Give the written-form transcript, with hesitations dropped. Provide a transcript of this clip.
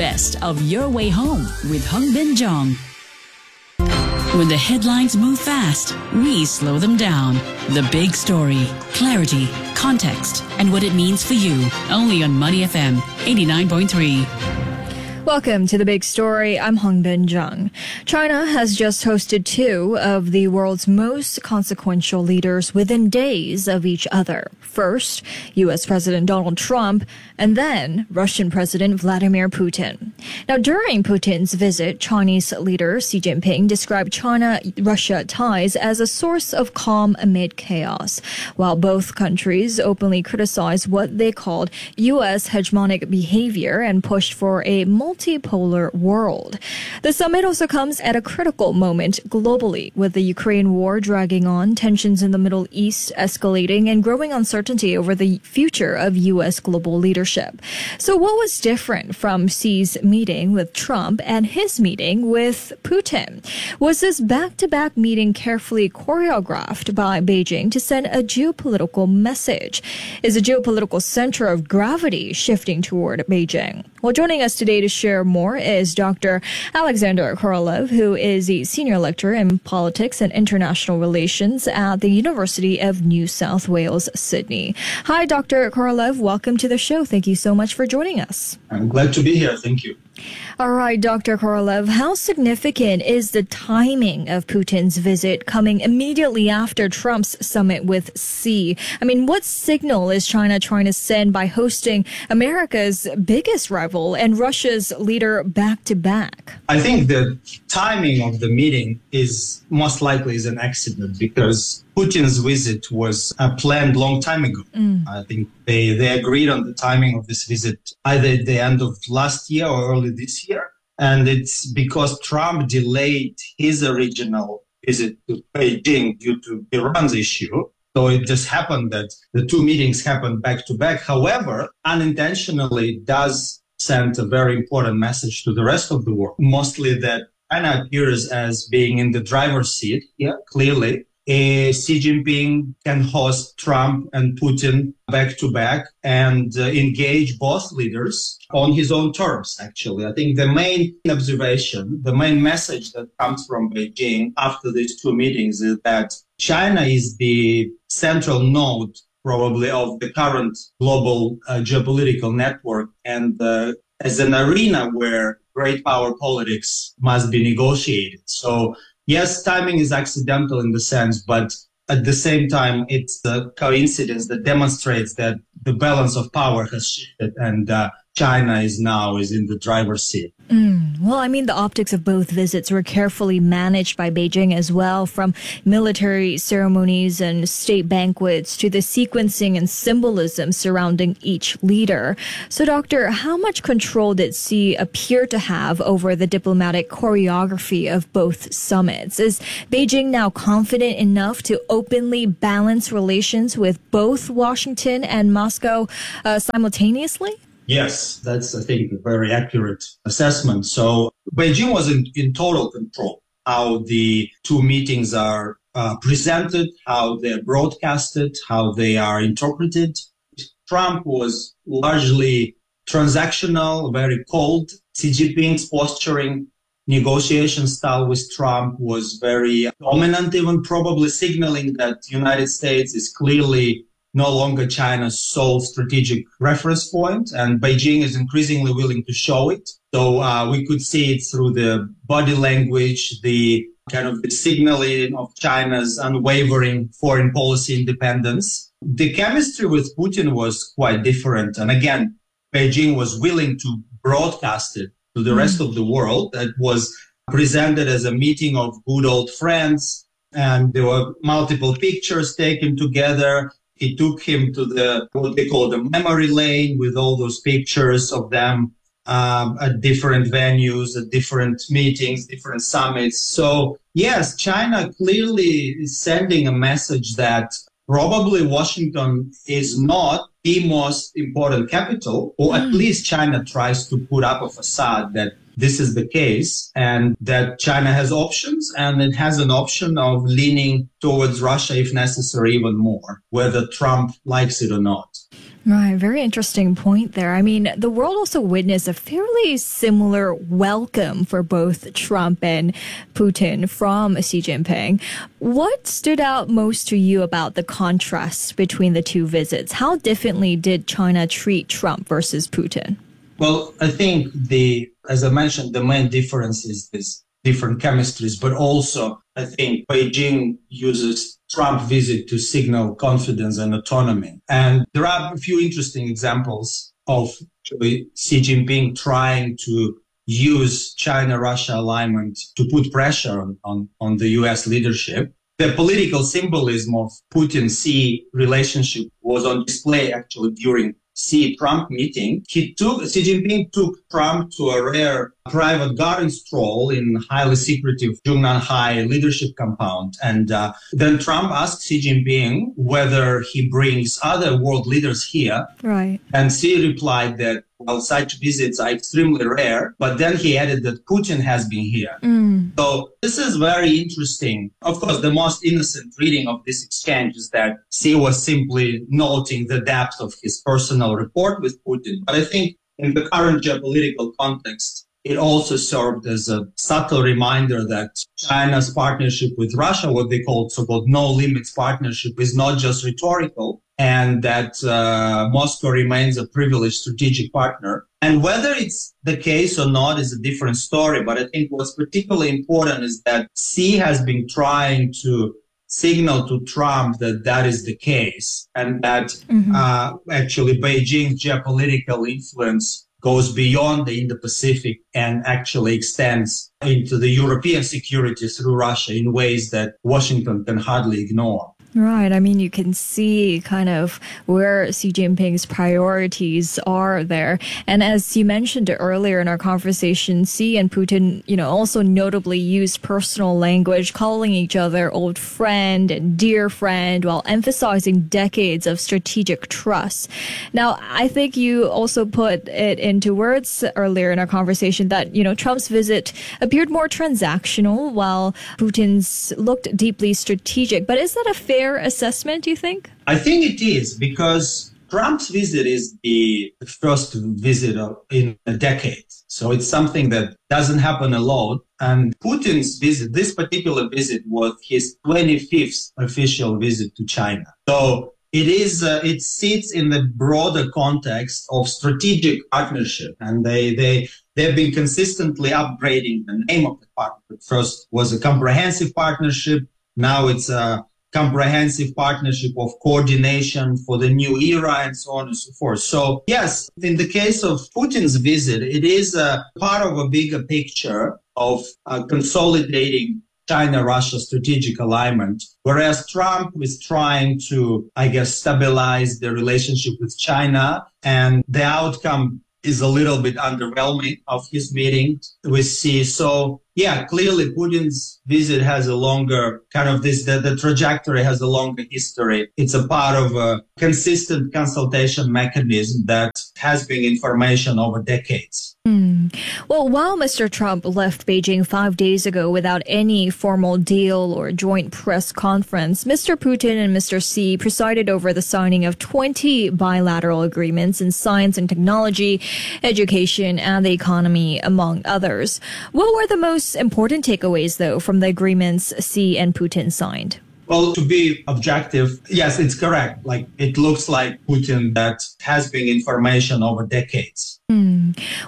best of Your Way Home with Hung Bin Jong. When the headlines move fast, we slow them down. The big story, clarity, context, and what it means for you. Only on Money FM 89.3. Welcome to The Big Story. I'm Hung Bin Jung. China has just hosted two of the world's most consequential leaders within days of each other. First, U.S. President Donald Trump, and then Russian President Vladimir Putin. Now, during Putin's visit, Chinese leader Xi Jinping described China-Russia ties as a source of calm amid chaos, while both countries openly criticized what they called U.S. hegemonic behavior and pushed for a multipolar world. The summit also comes at a critical moment globally, with the Ukraine war dragging on, tensions in the Middle East escalating, and growing uncertainty over the future of U.S. global leadership. So what was different from Xi's meeting with Trump and his meeting with Putin? Was this back-to-back meeting carefully choreographed by Beijing to send a geopolitical message? Is the geopolitical center of gravity shifting toward Beijing? Well, joining us today to share more is Dr. Alexander Korolev, who is a senior lecturer in politics and international relations at the University of New South Wales, Sydney. Hi, Dr. Korolev. Welcome to the show. Thank you so much for joining us. I'm glad to be here. Thank you. All right, Dr. Korolev, how significant is the timing of Putin's visit coming immediately after Trump's summit with Xi? I mean, what signal is China trying to send by hosting America's biggest rival and Russia's leader back to back? I think the timing of the meeting is most likely is an accident because Putin's visit was planned long time ago. I think they agreed on the timing of this visit either at the end of last year or early this year. And it's because Trump delayed his original visit to Beijing due to Iran's issue. So it just happened that the two meetings happened back to back. However, unintentionally it does send a very important message to the rest of the world, mostly that China appears as being in the driver's seat here, clearly. Xi Jinping can host Trump and Putin back to back and engage both leaders on his own terms, actually. I think the main observation, the main message that comes from Beijing after these two meetings is that China is the central node probably of the current global geopolitical network and as an arena where great power politics must be negotiated. So yes, timing is accidental in the sense, but at the same time, it's the coincidence that demonstrates that the balance of power has shifted and China is in the driver's seat. Well, I mean, the optics of both visits were carefully managed by Beijing as well, from military ceremonies and state banquets to the sequencing and symbolism surrounding each leader. So, Doctor, how much control did Xi appear to have over the diplomatic choreography of both summits? Is Beijing now confident enough to openly balance relations with both Washington and Moscow simultaneously? Yes, that's, I think, a very accurate assessment. So Beijing was in total control how the two meetings are presented, how they're broadcasted, how they are interpreted. Trump was largely transactional, very cold. Xi Jinping's posturing, negotiation style with Trump was very dominant, even probably signaling that the United States is clearly no longer China's sole strategic reference point, and Beijing is increasingly willing to show it. So we could see it through the body language, the kind of the signaling of China's unwavering foreign policy independence. The chemistry with Putin was quite different. And again, Beijing was willing to broadcast it to the rest of the world. It was presented as a meeting of good old friends, and there were multiple pictures taken together. He took him to what they call the memory lane with all those pictures of them at different venues, at different meetings, different summits. So yes, China clearly is sending a message that probably Washington is not the most important capital, or at least China tries to put up a facade that this is the case and that China has options, and it has an option of leaning towards Russia if necessary even more, whether Trump likes it or not. Right, very interesting point there. I mean, the world also witnessed a fairly similar welcome for both Trump and Putin from Xi Jinping. What stood out most to you about the contrast between the two visits? How differently did China treat Trump versus Putin? Well, I think as I mentioned, the main difference is this different chemistries, but also I think Beijing uses Trump visit to signal confidence and autonomy. And there are a few interesting examples of Xi Jinping trying to use China-Russia alignment to put pressure on the U.S. leadership. The political symbolism of Putin-Xi relationship was on display actually during Xi-Trump meeting. Xi Jinping took Trump to a rare private garden stroll in highly secretive Zhongnanhai leadership compound. And then Trump asked Xi Jinping whether he brings other world leaders here. Right. And Xi replied that, well, such visits are extremely rare. But then he added that Putin has been here. So this is very interesting. Of course, the most innocent reading of this exchange is that Xi was simply noting the depth of his personal rapport with Putin. But I think in the current geopolitical context, it also served as a subtle reminder that China's partnership with Russia, what they call so-called no-limits partnership, is not just rhetorical, and that Moscow remains a privileged strategic partner. And whether it's the case or not is a different story. But I think what's particularly important is that Xi has been trying to signal to Trump that that is the case, and that actually Beijing's geopolitical influence goes beyond the Indo-Pacific and actually extends into the European security through Russia in ways that Washington can hardly ignore. Right. I mean, you can see kind of where Xi Jinping's priorities are there. And as you mentioned earlier in our conversation, Xi and Putin, also notably used personal language, calling each other old friend and dear friend, while emphasizing decades of strategic trust. Now, I think you also put it into words earlier in our conversation that, Trump's visit appeared more transactional while Putin's looked deeply strategic. But is that a fair assessment, do you think? I think it is, because Trump's visit is the first visit in a decade. So it's something that doesn't happen alone. And Putin's visit, this particular visit, was his 25th official visit to China. So it sits in the broader context of strategic partnership. And they've been consistently upgrading the name of the partnership. First was a comprehensive partnership. Now it's a comprehensive partnership of coordination for the new era and so on and so forth. So yes, in the case of Putin's visit, it is a part of a bigger picture of consolidating China-Russia strategic alignment, whereas Trump is trying to, stabilize the relationship with China, and the outcome is a little bit underwhelming of his meeting with Xi. So yeah, clearly Putin's visit has a longer the trajectory has a longer history. It's a part of a consistent consultation mechanism that has been in formation over decades. Well, while Mr. Trump left Beijing 5 days ago without any formal deal or joint press conference, Mr. Putin and Mr. Xi presided over the signing of 20 bilateral agreements in science and technology, education, and the economy, among others. What were the most important takeaways, though, from the agreements Xi and Putin signed? Well, to be objective, yes, it's correct. It looks like Putin that has been in formation over decades.